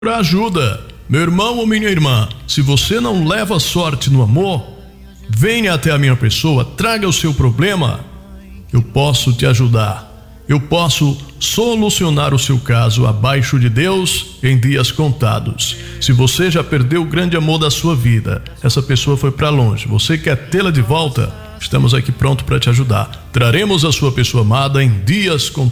ajuda. Meu irmão ou minha irmã, se você não leva sorte no amor, venha até a minha pessoa, traga o seu problema. Eu posso te ajudar. Eu posso solucionar o seu caso abaixo de Deus em dias contados. Se você já perdeu o grande amor da sua vida, essa pessoa foi para longe, você quer tê-la de volta? Estamos aqui pronto para te ajudar. Traremos a sua pessoa amada em dias contados.